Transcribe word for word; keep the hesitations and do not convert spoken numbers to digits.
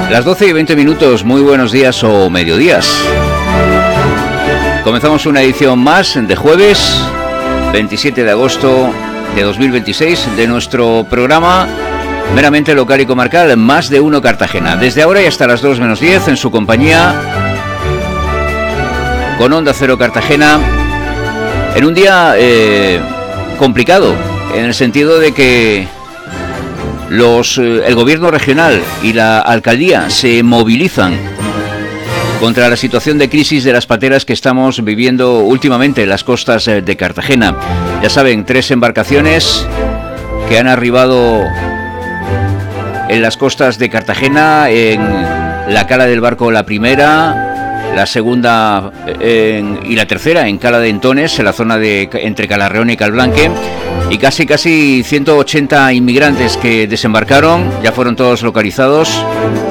Las doce y veinte minutos, muy buenos días o mediodías. Comenzamos una edición más de jueves, veintisiete de agosto de dos mil veintiséis, de nuestro programa meramente local y comarcal, Más de Uno Cartagena. Desde ahora y hasta las dos menos diez, en su compañía, con Onda Cero Cartagena, en un día eh, complicado, en el sentido de que los, eh, el gobierno regional y la alcaldía se movilizan contra la situación de crisis de las pateras que estamos viviendo últimamente en las costas de Cartagena. Ya saben, tres embarcaciones que han arribado en las costas de Cartagena, en la cala del barco La Primera, la segunda en, y la tercera en Cala de Entones, en la zona de entre Calarreón y Calblanque, y casi casi ciento ochenta inmigrantes que desembarcaron, ya fueron todos localizados.